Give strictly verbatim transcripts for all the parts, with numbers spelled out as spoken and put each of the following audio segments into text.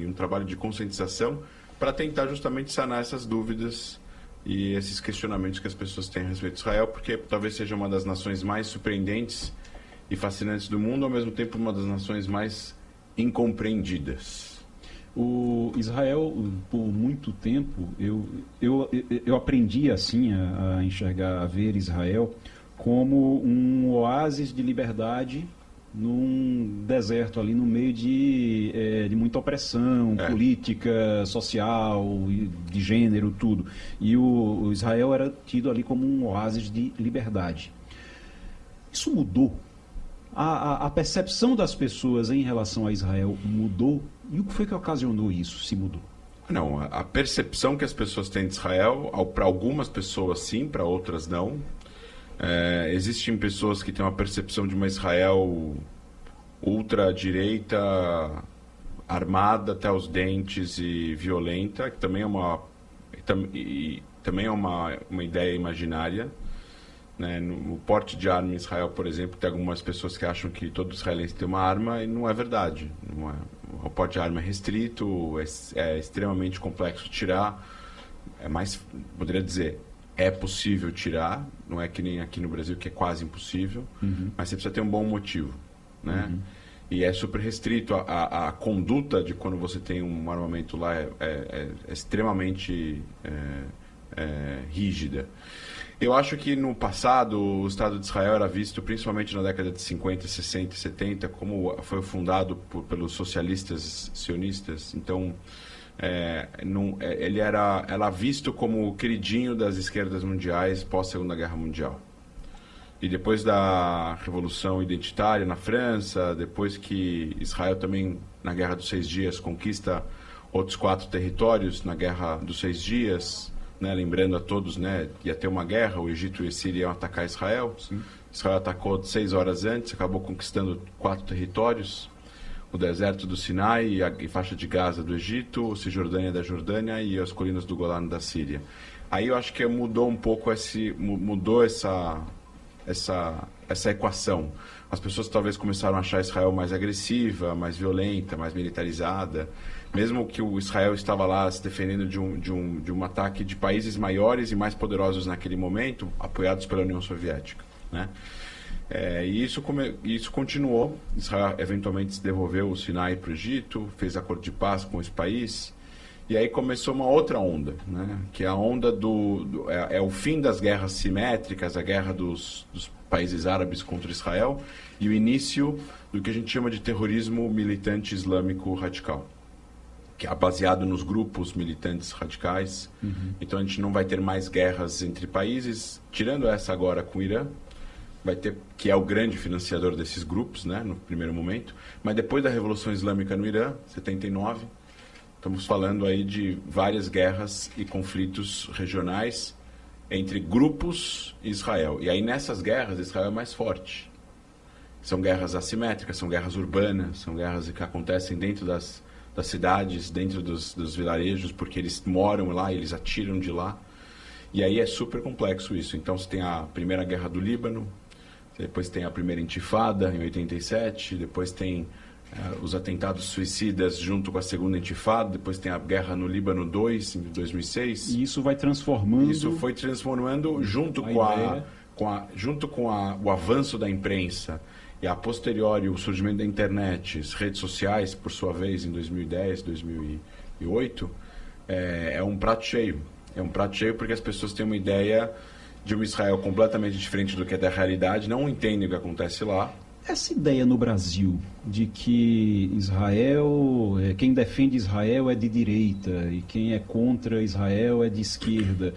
um trabalho de conscientização para tentar justamente sanar essas dúvidas e esses questionamentos que as pessoas têm a respeito de Israel, porque talvez seja uma das nações mais surpreendentes e fascinantes do mundo, ao mesmo tempo uma das nações mais incompreendidas. O Israel, por muito tempo, eu, eu, eu aprendi assim a, a enxergar, a ver Israel como um oásis de liberdade num deserto ali no meio de, é, de muita opressão é. política, social, de gênero, tudo. E o, o Israel era tido ali como um oásis de liberdade. Isso mudou? A, a, a percepção das pessoas em relação a Israel mudou? E o que foi que ocasionou isso, se mudou? Não, a, a percepção que as pessoas têm de Israel, para algumas pessoas sim, para outras não. É, existem pessoas que têm uma percepção de uma Israel ultradireita, armada até os dentes e violenta, que também é uma, e, e, também é uma, uma ideia imaginária. Né? No, no porte de arma em Israel, por exemplo, tem algumas pessoas que acham que todo israelense tem uma arma e não é verdade. Não é, o porte de arma é restrito, é, é extremamente complexo tirar, é mais, poderia dizer, é possível tirar, não é que nem aqui no Brasil que é quase impossível, uhum. mas você precisa ter um bom motivo, né? Uhum. E é super restrito, a, a, a conduta de quando você tem um armamento lá é, é, é extremamente é, é, rígida. Eu acho que no passado o Estado de Israel era visto, principalmente na década de cinquenta, sessenta e setenta, como foi fundado por, pelos socialistas sionistas, então É, não, é, ele era, era visto como o queridinho das esquerdas mundiais pós-Segunda Guerra Mundial. E depois da Revolução Identitária na França, depois que Israel também, na Guerra dos Seis Dias, conquista outros quatro territórios na Guerra dos Seis Dias, né, lembrando a todos, né, ia ter uma guerra, o Egito e a Síria iam atacar Israel. Sim. Israel atacou seis horas antes, acabou conquistando quatro territórios. O deserto do Sinai e a e faixa de Gaza do Egito, Cisjordânia da Jordânia e as colinas do Golã da Síria. Aí eu acho que mudou um pouco esse, mudou essa, essa, essa equação. As pessoas talvez começaram a achar Israel mais agressiva, mais violenta, mais militarizada, mesmo que o Israel estava lá se defendendo de um, de um, de um ataque de países maiores e mais poderosos naquele momento, apoiados pela União Soviética, né? É, e isso, come, isso continuou. Israel eventualmente se devolveu o Sinai para o Egito, fez acordo de paz com esse país, e aí começou uma outra onda, né? Que é a onda do, do é, é o fim das guerras simétricas, a guerra dos, dos países árabes contra Israel e o início do que a gente chama de terrorismo militante islâmico radical, que é baseado nos grupos militantes radicais. Uhum. Então a gente não vai ter mais guerras entre países, tirando essa agora com o Irã, vai ter, que é o grande financiador desses grupos, né, no primeiro momento, mas depois da Revolução Islâmica no Irã, setenta e nove, estamos falando aí de várias guerras e conflitos regionais entre grupos e Israel. E aí nessas guerras, Israel é mais forte. São guerras assimétricas, são guerras urbanas, são guerras que acontecem dentro das, das cidades, dentro dos, dos vilarejos, porque eles moram lá, eles atiram de lá. E aí é super complexo isso. Então você tem a Primeira Guerra do Líbano, depois tem a primeira intifada, em oitenta e sete, depois tem uh, os atentados suicidas junto com a segunda intifada, depois tem a guerra no Líbano dois, em dois mil e seis. E isso vai transformando... Isso foi transformando junto a com, a, ideia... com, a, junto com a, o avanço da imprensa e a posteriori o surgimento da internet, as redes sociais, por sua vez, em dois mil e dez, dois mil e oito, é, é um prato cheio. É um prato cheio porque as pessoas têm uma ideia de um Israel completamente diferente do que é da realidade, não entendem o que acontece lá. Essa ideia no Brasil de que Israel, quem defende Israel é de direita e quem é contra Israel é de esquerda,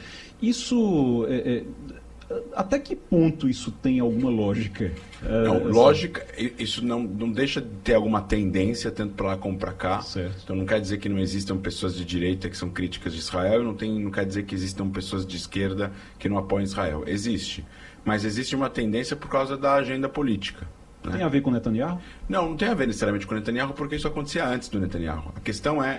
isso, é, é, até que ponto isso tem alguma lógica? Não, Essa... lógica, isso não, não deixa de ter alguma tendência, tanto para lá como para cá. Certo. Então não quer dizer que não existam pessoas de direita que são críticas de Israel, não, tem, não quer dizer que existam pessoas de esquerda que não apoiam Israel. Existe. Mas existe uma tendência por causa da agenda política. Né? Tem a ver com Netanyahu? Não, não tem a ver necessariamente com Netanyahu, porque isso acontecia antes do Netanyahu. A questão é,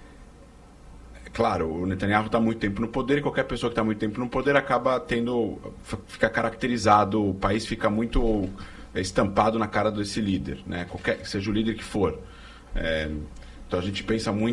claro, o Netanyahu está há muito tempo no poder e qualquer pessoa que está há muito tempo no poder acaba tendo, fica caracterizado, o país fica muito estampado na cara desse líder, né? Qualquer, seja o líder que for. É, então a gente pensa muito